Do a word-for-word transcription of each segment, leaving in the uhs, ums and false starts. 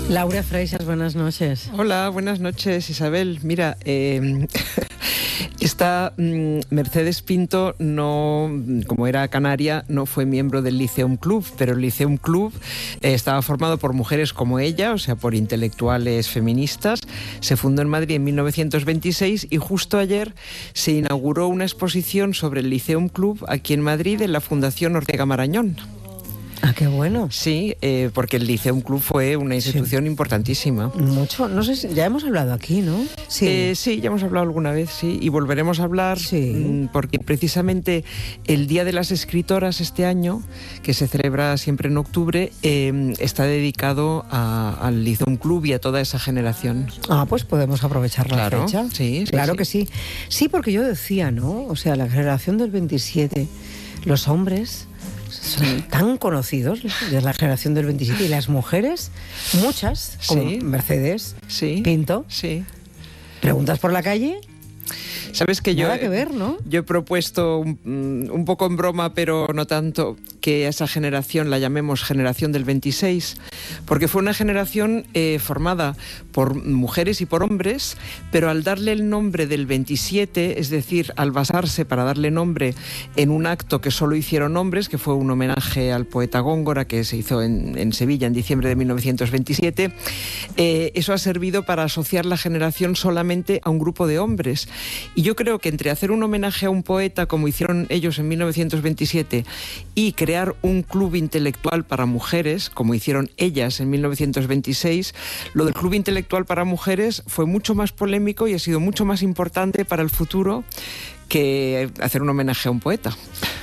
Laura Freixas, buenas noches. Hola, buenas noches, Isabel. Mira, eh, esta mm, Mercedes Pinto, no, como era canaria, no fue miembro del Lyceum Club, pero el Lyceum Club eh, estaba formado por mujeres como ella, o sea, por intelectuales feministas. Se fundó en Madrid en mil novecientos veintiséis y justo ayer se inauguró una exposición sobre el Lyceum Club aquí en Madrid en la Fundación Ortega Marañón. Ah, qué bueno. Sí, eh, porque el Lyceum Club fue una institución sí. importantísima. Mucho, no sé si ya hemos hablado aquí, ¿no? Sí. Eh, sí, ya hemos hablado alguna vez, sí, y volveremos a hablar sí. mmm, porque precisamente el Día de las Escritoras este año, que se celebra siempre en octubre, eh, está dedicado a, al Lyceum Club y a toda esa generación. Ah, pues podemos aprovechar la claro, fecha. Sí, sí, claro sí. que sí. Sí, porque yo decía, ¿no? O sea, la generación del veintisiete, los hombres son tan conocidos de la generación del veintisiete y las mujeres, muchas, como sí. Mercedes sí. Pinto. Sí. ¿Preguntas por la calle? Sabes que Nada yo, que ver, ¿no? Yo he propuesto un, un poco en broma, pero no tanto, que a esa generación la llamemos generación del veintiséis, porque fue una generación eh, formada por mujeres y por hombres, pero al darle el nombre del veintisiete, es decir, al basarse para darle nombre en un acto que solo hicieron hombres, que fue un homenaje al poeta Góngora, que se hizo en, en Sevilla en diciembre de mil novecientos veintisiete, eh, eso ha servido para asociar la generación solamente a un grupo de hombres. Y yo creo que entre hacer un homenaje a un poeta, como hicieron ellos en mil novecientos veintisiete, y crear un club intelectual para mujeres, como hicieron ellas en mil novecientos veintiséis, lo del club intelectual para mujeres fue mucho más polémico y ha sido mucho más importante para el futuro que hacer un homenaje a un poeta.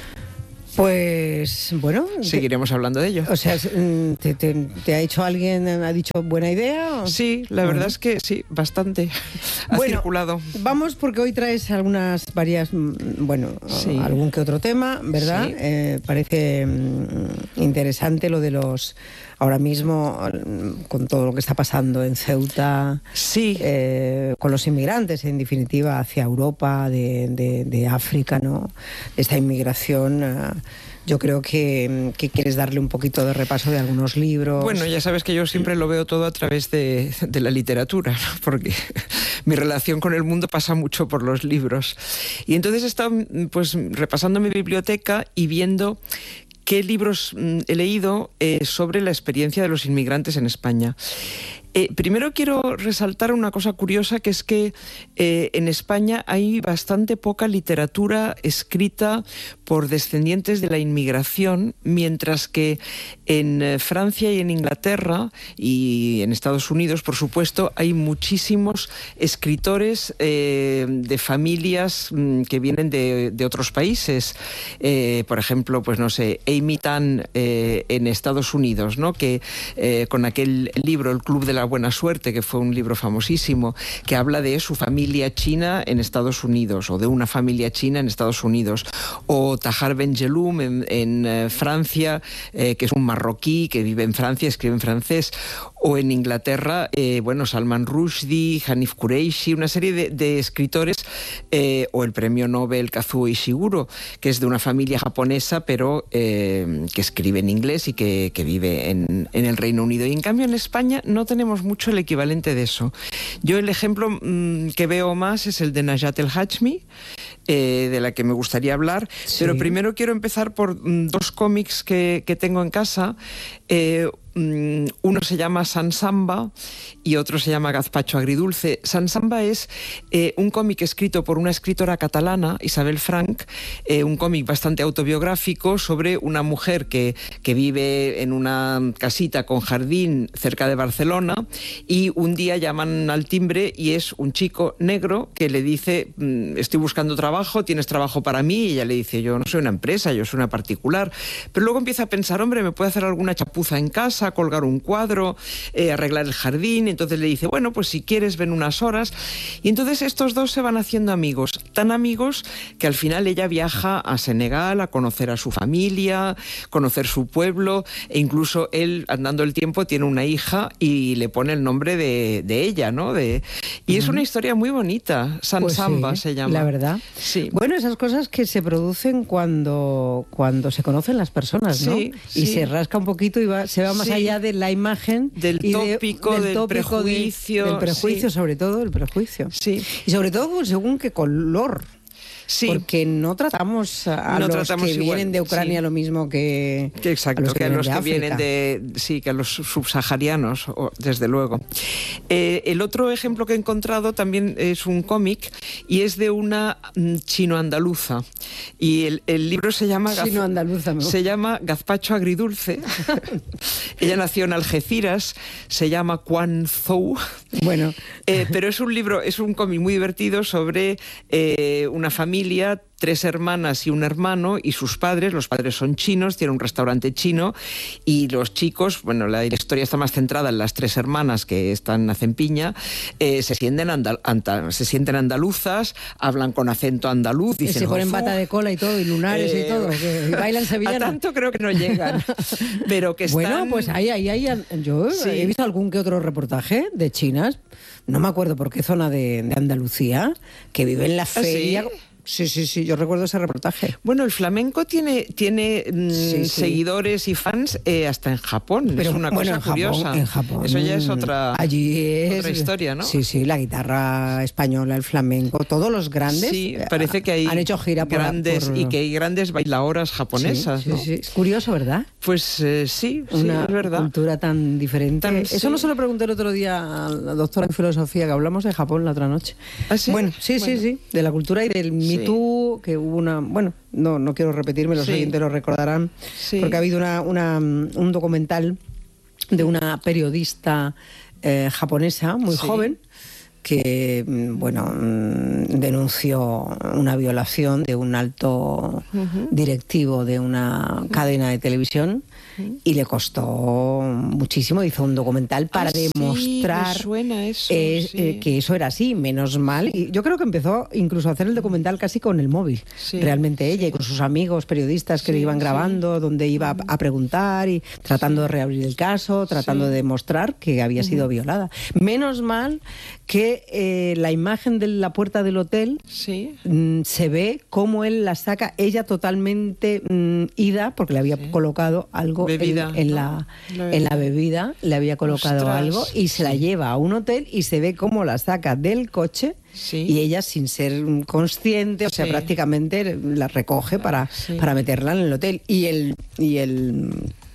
Pues, bueno... Seguiremos te, hablando de ello. O sea, ¿te, te, te ha hecho alguien, ha dicho buena idea? ¿O? Sí, la bueno. verdad es que sí, bastante. Ha bueno, circulado. Vamos, porque hoy traes algunas, varias, bueno, sí. algún que otro tema, ¿verdad? Sí. Eh, parece interesante lo de los... Ahora mismo, con todo lo que está pasando en Ceuta, sí. eh, con los inmigrantes, en definitiva, hacia Europa, de, de, de África, ¿no? Esta inmigración... Uh, Yo creo que, que quieres darle un poquito de repaso de algunos libros. Bueno, ya sabes que yo siempre lo veo todo a través de, de la literatura, ¿no? Porque mi relación con el mundo pasa mucho por los libros. Y entonces he estado pues, repasando mi biblioteca y viendo qué libros he leído eh, sobre la experiencia de los inmigrantes en España. Eh, primero quiero resaltar una cosa curiosa, que es que eh, en España hay bastante poca literatura escrita por descendientes de la inmigración, mientras que en eh, Francia y en Inglaterra y en Estados Unidos, por supuesto, hay muchísimos escritores eh, de familias mm, que vienen de, de otros países. Eh, por ejemplo, pues no sé, Amy Tan eh, en Estados Unidos, ¿no? Que eh, con aquel libro, El Club de la Buena Suerte, que fue un libro famosísimo, que habla de su familia china en Estados Unidos, o de una familia china en Estados Unidos, o Tahar Benjeloum en, en eh, Francia, eh, que es un marroquí que vive en Francia, escribe en francés, o en Inglaterra, eh, bueno, Salman Rushdie, Hanif Kureishi, una serie de, de escritores, eh, o el premio Nobel Kazuo Ishiguro, que es de una familia japonesa, pero eh, que escribe en inglés y que, que vive en, en el Reino Unido. Y en cambio en España no tenemos mucho el equivalente de eso. Yo el ejemplo mmm, que veo más es el de Najat El Hachmi, eh, de la que me gustaría hablar, sí. Pero primero quiero empezar por mmm, dos cómics que, que tengo en casa. Eh, Uno se llama San Samba y otro se llama Gazpacho Agridulce. San Samba es eh, un cómic escrito por una escritora catalana, Isabel Frank, eh, un cómic bastante autobiográfico sobre una mujer que, que vive en una casita con jardín cerca de Barcelona, y un día llaman al timbre y es un chico negro que le dice: estoy buscando trabajo, ¿tienes trabajo para mí? Y ella le dice: yo no soy una empresa, yo soy una particular. Pero luego empieza a pensar: hombre, ¿me puede hacer alguna chapuza en casa? Colgar un cuadro, eh, arreglar el jardín. Entonces le dice: bueno, pues si quieres ven unas horas. Y entonces estos dos se van haciendo amigos, tan amigos que al final ella viaja a Senegal a conocer a su familia, conocer su pueblo, e incluso él, andando el tiempo, tiene una hija y le pone el nombre de, de ella, ¿no? De, y uh-huh. es una historia muy bonita. San pues Samba sí, se llama. La verdad. Sí. Bueno, esas cosas que se producen cuando, cuando se conocen las personas, ¿no? Sí, y sí. se rasca un poquito y va, se va más Sí. allá de la imagen. Del y de- tópico, del, del tópico de- prejuicio, del prejuicio, sí. sobre todo, el prejuicio. Sí. Y sobre todo según qué color. Sí. Porque no tratamos a No los tratamos que igual, vienen de Ucrania sí. lo mismo que, Que exacto, a los que, que a vienen los de que África. vienen de, sí, que a los subsaharianos, o- desde luego. Eh, el otro ejemplo que he encontrado también es un cómic y es de una mm, chino-andaluza. Y el, el libro se llama... Gaz- Chino-andaluza, me gusta. Se llama Gazpacho Agridulce. Ella nació en Algeciras, se llama Quan Zhou. Bueno, Eh, pero es un libro, es un cómic muy divertido sobre eh, una familia, tres hermanas y un hermano y sus padres. Los padres son chinos, tienen un restaurante chino y los chicos, bueno, la historia está más centrada en las tres hermanas que están hacen piña, eh, se, sienten andal, anda, se sienten andaluzas, hablan con acento andaluz, y dicen, se ponen "Ofu". bata de cola y todo, y lunares Eh, y todo, que bailan A sevillana. tanto creo que no llegan, pero que están... Bueno, pues ahí, ahí, ahí, yo Sí. he visto algún que otro reportaje de chinas, no me acuerdo por qué zona de, de Andalucía, que vive en la ¿sí? feria. Sí, sí, sí, yo recuerdo ese reportaje. Bueno, el flamenco tiene, tiene mm, Sí, sí. seguidores y fans eh, hasta en Japón. Pero es una bueno, cosa en Japón, curiosa. en Japón, Eso ya es otra, allí es, otra historia, ¿no? Sí, sí, la guitarra española, el flamenco, todos los grandes. Sí, eh, parece que hay han hecho gira por, grandes por- y que hay grandes bailadoras japonesas, sí, ¿no? sí, sí. Es curioso, ¿verdad? Pues eh, sí, sí, Una es verdad. cultura tan diferente. Tan- Eso sí. no se lo pregunté el otro día a la doctora en filosofía, que hablamos de Japón la otra noche. ¿Ah, sí? Bueno, sí, Bueno. sí, sí, de la cultura y del Sí. Me Too, que hubo una... Bueno, no, no quiero repetirme, los Sí. oyentes lo recordarán, Sí. porque ha habido una, una, un documental de una periodista eh, japonesa muy Sí. joven que, mm, bueno, mm, denunció una violación de un alto Ujú. directivo de una cadena de televisión y le costó muchísimo. Hizo un documental para Ah, sí, demostrar me suena eso, eh, sí. eh, que eso era así, menos mal. Y yo creo que empezó incluso a hacer el documental casi con el móvil, Sí, realmente ella y con sus amigos periodistas que Sí, le iban sí. grabando, donde iba a, a preguntar y tratando de reabrir el caso, tratando Sí. de demostrar que había sido violada. Menos mal que eh, la imagen de la puerta del hotel Sí. mm, se ve cómo él la saca, ella totalmente mm, ida, porque le había Sí. colocado algo en- Bebida, en, ¿no? la, La en la bebida. bebida, le había colocado Ostras, algo y se la sí. lleva a un hotel y se ve cómo la saca del coche. Sí. Y ella, sin ser consciente, o sea, Sí. prácticamente la recoge para, Sí. para meterla en el hotel. Y el, y el,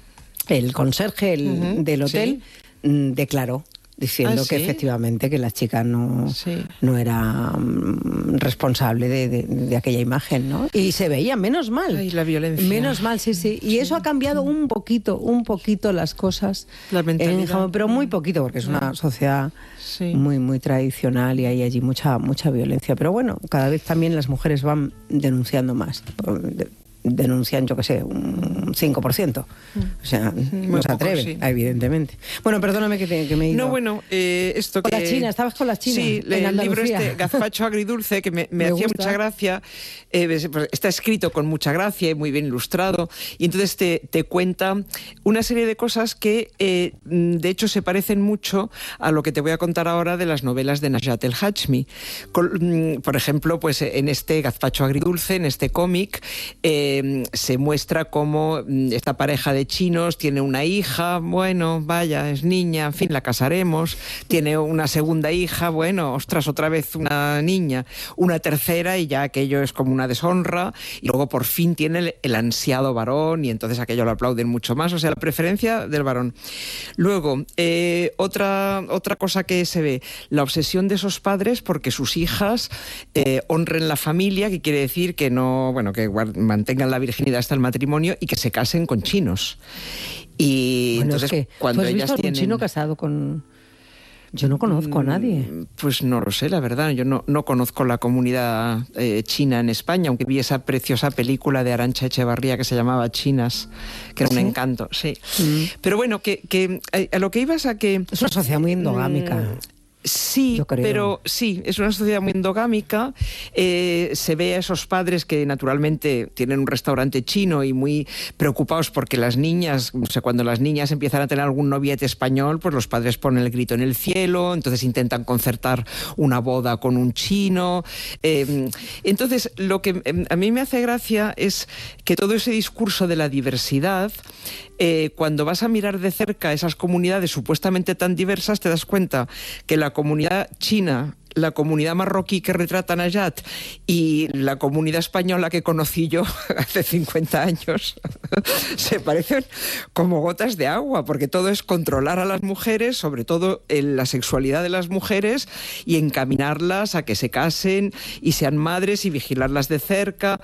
el conserje el- Ujú, del hotel mm, declaró, diciendo ¿Ah, que sí? efectivamente que la chica no, Sí. no era mm, responsable de, de- de aquella imagen, ¿no? Y se veía, menos mal. Ay, la violencia. Menos mal, sí, sí. Y eso ha cambiado un poquito, un poquito las cosas. La en mentalidad. Japón, pero muy poquito, porque es una sociedad Sí. muy, muy tradicional y hay allí mucha, mucha violencia. Pero bueno, cada vez también las mujeres van denunciando más. De- denuncian, yo qué sé, un cinco por ciento. O sea, Muy no se poco, atreven, sí. evidentemente. Bueno, perdóname que, te- que me he ido. No, bueno, eh, esto Con que... la China, estabas con la China, Sí, en el libro Andalucía. este, Gazpacho Agridulce, que me, me Me hacía gusta. mucha gracia, eh, ves, pues, está escrito con mucha gracia y muy bien ilustrado, y entonces te, te cuenta una serie de cosas que, eh, de hecho, se parecen mucho a lo que te voy a contar ahora de las novelas de Najat El Hachmi. Col- mm, Por ejemplo, pues en este Gazpacho Agridulce, en este cómic, eh, se muestra cómo mm, esta pareja de chinos tiene una hija, bueno, vaya, es niña, en fin, la casaremos, tiene una segunda hija, bueno, ostras, otra vez una niña, una tercera y ya aquello es como una deshonra, y luego por fin tiene el, el ansiado varón y entonces aquello lo aplauden mucho más, o sea, la preferencia del varón. Luego, eh, otra, otra cosa que se ve, la obsesión de esos padres porque sus hijas eh, honren la familia, que quiere decir que no, bueno, que guard- mantengan la virginidad hasta el matrimonio y que se casen con chinos. Y Bueno, entonces es que, cuando ¿tú has ellas visto algún tienen... chino casado con...? Yo no conozco a nadie. Mm, Pues no lo sé, la verdad. Yo no, no conozco la comunidad eh, china en España, aunque vi esa preciosa película de Arantxa Echevarría que se llamaba Chinas, que era ¿Sí? un encanto, sí. Mm. Pero bueno, que, que a, a lo que ibas a que... Es una sociedad muy endogámica. Mm, Sí, pero sí, es una sociedad muy endogámica. Eh, se ve a esos padres que naturalmente tienen un restaurante chino y muy preocupados porque las niñas, o sea, cuando las niñas empiezan a tener algún noviete español, pues los padres ponen el grito en el cielo, entonces intentan concertar una boda con un chino. Eh, entonces, lo que eh, a mí me hace gracia es que todo ese discurso de la diversidad, eh, cuando vas a mirar de cerca esas comunidades supuestamente tan diversas, te das cuenta que la comunidad china, la comunidad marroquí que retrata Najat y la comunidad española que conocí yo hace cincuenta años se parecen como gotas de agua, porque todo es controlar a las mujeres, sobre todo en la sexualidad de las mujeres, y encaminarlas a que se casen y sean madres y vigilarlas de cerca.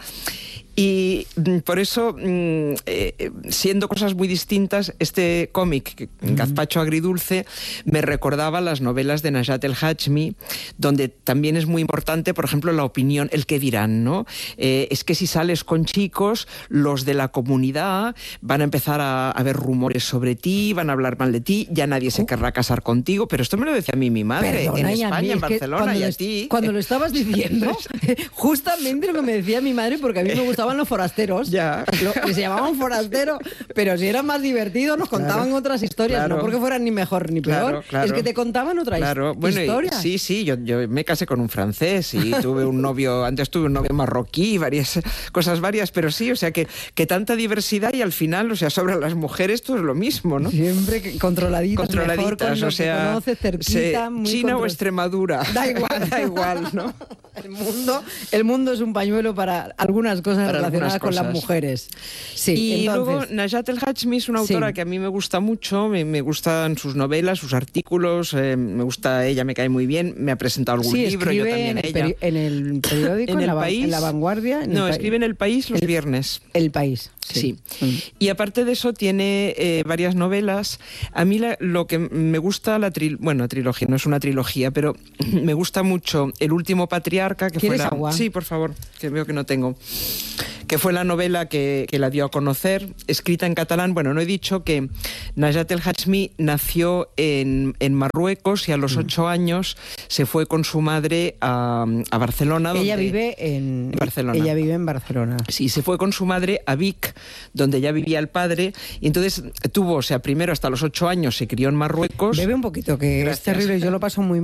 Y por eso, eh, siendo cosas muy distintas, este cómic, Gazpacho Agridulce, me recordaba las novelas de Najat El Hachmi, donde también es muy importante, por ejemplo, la opinión, el qué dirán, ¿no? Eh, es que si sales con chicos, los de la comunidad van a empezar a, a ver rumores sobre ti, van a hablar mal de ti, ya nadie se querrá casar contigo. Pero esto me lo decía a mí mi madre, Perdona, en España, mí, en Barcelona, y a ti. Cuando lo estabas diciendo, justamente lo que me decía mi madre, porque a mí me gustaba los forasteros, ya. Lo, que se llamaban forasteros, pero si eran más divertidos nos contaban claro, otras historias, claro. No porque fueran ni mejor ni peor, claro, claro. Es que te contaban otra claro. bueno, historia. Sí, sí, yo, yo me casé con un francés y tuve un novio, antes tuve un novio marroquí, varias cosas varias, pero sí, o sea que, que tanta diversidad y al final, o sea, sobre las mujeres todo es lo mismo, ¿no? Siempre que controladitas, controladitas mejor, con o sea, que conoces, cerquita, se, muy China control... o Extremadura. Da igual, da igual, ¿no? El mundo, el mundo es un pañuelo para algunas cosas para relacionadas algunas cosas. Con las mujeres. Sí, y entonces... luego Najat El Hachmi es una autora sí. que a mí me gusta mucho, me, me gustan sus novelas, sus artículos, eh, me gusta ella, me cae muy bien, me ha presentado algún sí, libro, yo también en ella. El en el periódico, en, en, el la, país, en La Vanguardia. En no, el escribe en El País los el, viernes. El País, sí. sí. Mm. Y aparte de eso tiene eh, varias novelas. A mí la, lo que me gusta, la tri, bueno, trilogía, no es una trilogía, pero me gusta mucho El último patriarca, que fue la... agua? Sí, por favor, que veo que no tengo. Que fue la novela que, que la dio a conocer, escrita en catalán. Bueno, no he dicho que Najat El Hachmi nació en, en Marruecos y a los ocho años se fue con su madre a, a Barcelona. Ella donde, vive en, en Barcelona. Ella vive en Barcelona. Sí, se fue con su madre a Vic, donde ya vivía el padre, y entonces tuvo, o sea, primero hasta los ocho años se crió en Marruecos. Bebe un poquito, que Gracias. Es terrible, yo lo paso muy